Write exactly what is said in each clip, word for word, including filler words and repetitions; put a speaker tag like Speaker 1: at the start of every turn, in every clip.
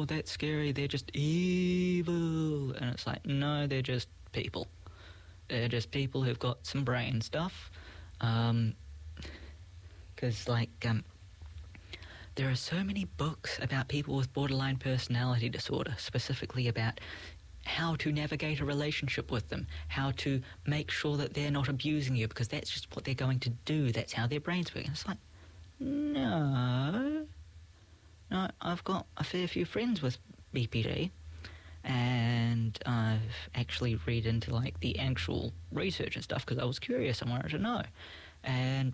Speaker 1: that's scary, they're just evil. And it's like, no, they're just people. They're just people who've got some brain stuff. Um, because, like, um, there are so many books about people with borderline personality disorder, specifically about how to navigate a relationship with them, how to make sure that they're not abusing you, because that's just what they're going to do. That's how their brains work. And it's like, no. No, I've got a fair few friends with B P D, and I've actually read into, like, the actual research and stuff, because I was curious and wanted to know. And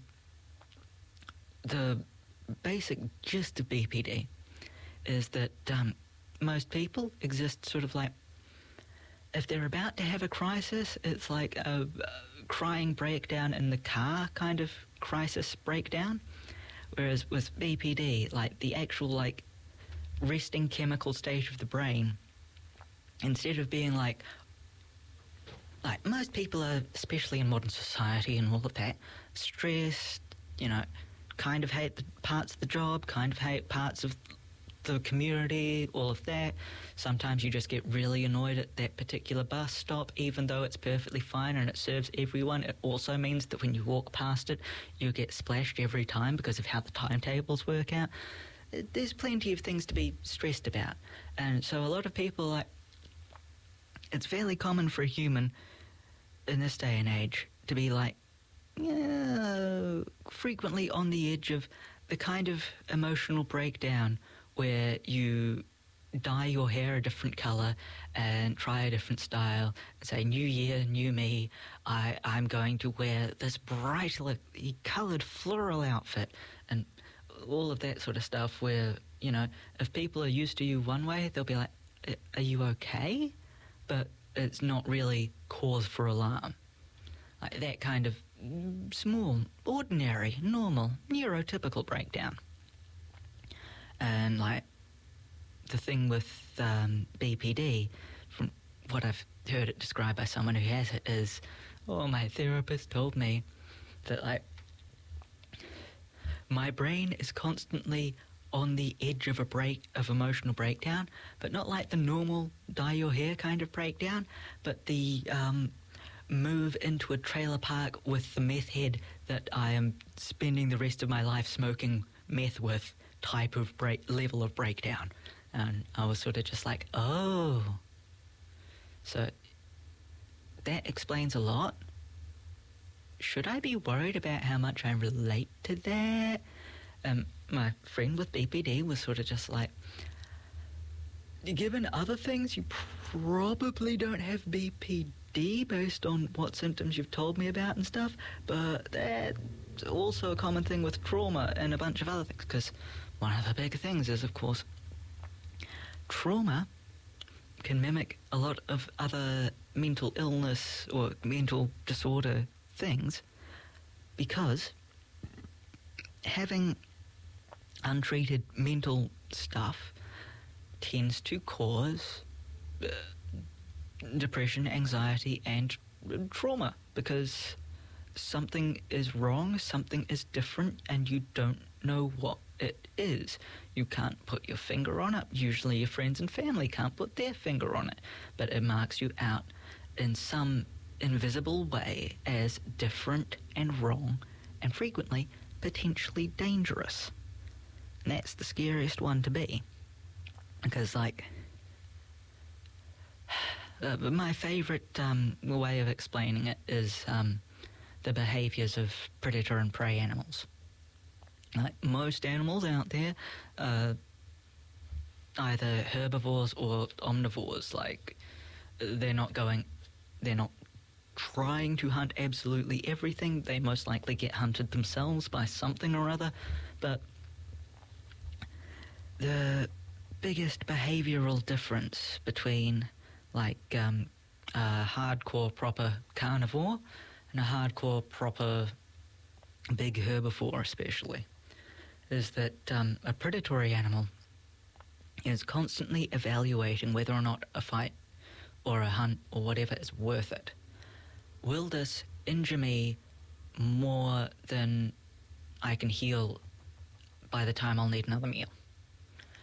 Speaker 1: the basic gist of B P D is that um, most people exist sort of like, if they're about to have a crisis, it's like a, a crying breakdown in the car kind of crisis breakdown. Whereas with B P D, like the actual like resting chemical state of the brain, instead of being like, like most people are, especially in modern society and all of that, stressed, you know, kind of hate the parts of the job, kind of hate parts of the community, all of that. Sometimes you just get really annoyed at that particular bus stop, even though it's perfectly fine and it serves everyone. It also means that when you walk past it, you get splashed every time because of how the timetables work out. There's plenty of things to be stressed about. And so a lot of people, like, it's fairly common for a human in this day and age to be like, yeah, frequently on the edge of the kind of emotional breakdown where you dye your hair a different colour and try a different style and say, new year, new me, I, I'm going to wear this brightly coloured floral outfit, and all of that sort of stuff where, you know, if people are used to you one way, they'll be like, are you okay? But it's not really cause for alarm. Like that kind of small, ordinary, normal, neurotypical breakdown. And, like, the thing with um, B P D, from what I've heard it described by someone who has it, is, oh, my therapist told me that, like, my brain is constantly on the edge of a break, of emotional breakdown, but not like the normal dye your hair kind of breakdown, but the um, move into a trailer park with the meth head that I am spending the rest of my life smoking meth with type of break level of breakdown. And I was sort of just like, oh, so that explains a lot. Should I be worried about how much I relate to that? Um, my friend with B P D was sort of just like, given other things, you probably don't have B P D based on what symptoms you've told me about and stuff, but that's also a common thing with trauma and a bunch of other things, because one of the big things is, of course, trauma can mimic a lot of other mental illness or mental disorder things, because having untreated mental stuff tends to cause uh, depression, anxiety, and trauma, because something is wrong, something is different, and you don't know what it is. You can't put your finger on it. Usually your friends and family can't put their finger on it, but it marks you out in some invisible way as different and wrong, and frequently potentially dangerous. And that's the scariest one to be, because, like, uh, my favourite um, way of explaining it is um, the behaviours of predator and prey animals. Like, most animals out there are either herbivores or omnivores. Like, they're not going, they're not trying to hunt absolutely everything. They most likely get hunted themselves by something or other. But the biggest behavioural difference between, like, um, a hardcore proper carnivore and a hardcore proper big herbivore especially is that um, a predatory animal is constantly evaluating whether or not a fight or a hunt or whatever is worth it. Will this injure me more than I can heal by the time I'll need another meal?